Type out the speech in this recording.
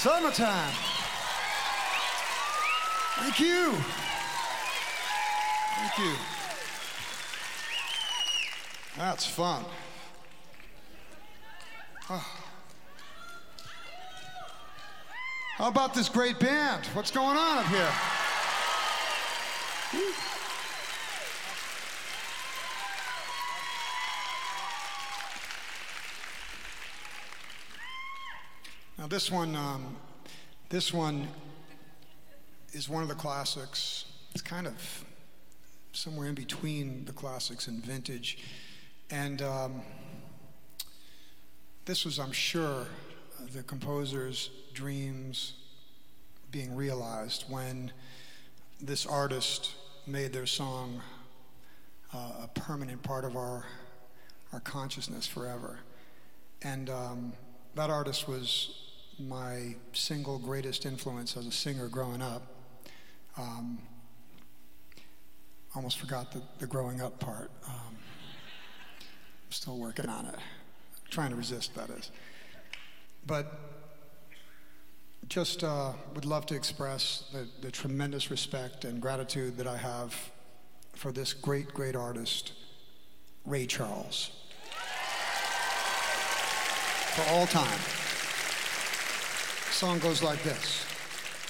Summertime. Thank you. Thank you. That's fun. Oh. How about this great band? What's going on up here? Now this one is one of the classics. It's kind of somewhere in between the classics and vintage. And this was, I'm sure, the composer's dreams being realized when this artist made their song a permanent part of our consciousness forever. And that artist was my single greatest influence as a singer growing up. Almost forgot the growing up part. I'm still working on it. Trying to resist, that is. But just would love to express the tremendous respect and gratitude that I have for this great, great artist, Ray Charles. For all time. The song goes like this.